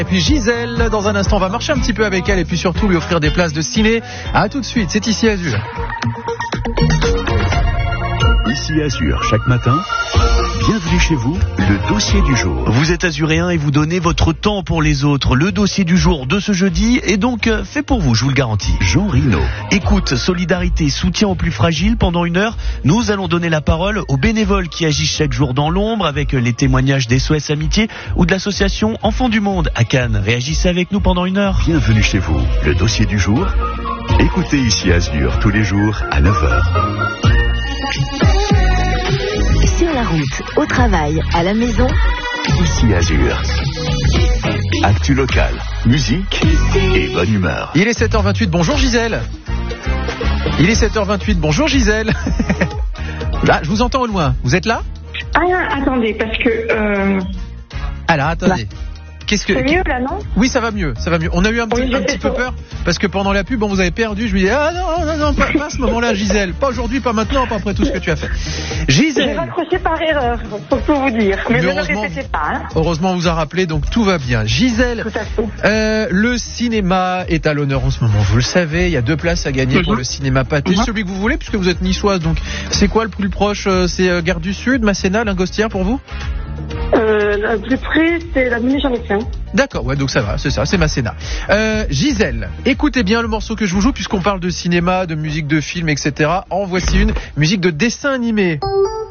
Et puis Gisèle, dans un instant, on va marcher un petit peu avec elle et puis surtout lui offrir des places de ciné. À tout de suite, c'est ici Azur. Ici Azur, chaque matin, bienvenue chez vous, le dossier du jour. Vous êtes azuréen et vous donnez votre temps pour les autres. Le dossier du jour de ce jeudi est donc fait pour vous, je vous le garantis. Jean Rino. Écoute, solidarité, soutien aux plus fragiles. Pendant une heure, nous allons donner la parole aux bénévoles qui agissent chaque jour dans l'ombre avec les témoignages d'SOS Amitié ou de l'association Enfants du Monde à Cannes. Réagissez avec nous pendant une heure. Bienvenue chez vous, le dossier du jour. Écoutez ici Azur tous les jours à 9h. Sur la route, au travail, à la maison. Ici Azur. Actu locale, musique et bonne humeur. Il est 7h28, bonjour Gisèle. Il est 7h28, bonjour Gisèle. Là, je vous entends au loin, vous êtes là? Ah, attendez, parce que... Alors, attendez. Qu'est-ce que... C'est mieux là, non? Oui, ça va mieux, ça va mieux. On a eu un petit peu peur, parce que pendant la pub, bon, vous avez perdu. Je me disais, ah non, pas à ce moment-là, Gisèle. Pas aujourd'hui, pas maintenant, pas après tout ce que tu as fait. Gisèle. J'ai raccroché par erreur, pour tout vous dire. Mais ne heureusement, répétez pas. Hein. Heureusement, on vous a rappelé, donc tout va bien. Gisèle, Tout à fait. le cinéma est à l'honneur en ce moment. Vous le savez, il y a 2 places à gagner pour le cinéma Pâté. Celui que vous voulez, puisque vous êtes niçoise. Donc, c'est quoi le plus proche? C'est Gare du Sud, Masséna, Lingostière pour vous? Le plus près, c'est la Mini-Jean-Médecin. D'accord, ouais, donc ça va, c'est ça, c'est Masséna. Gisèle, écoutez bien le morceau que je vous joue, puisqu'on parle de cinéma, de musique de film, etc. En voici une musique de dessin animé.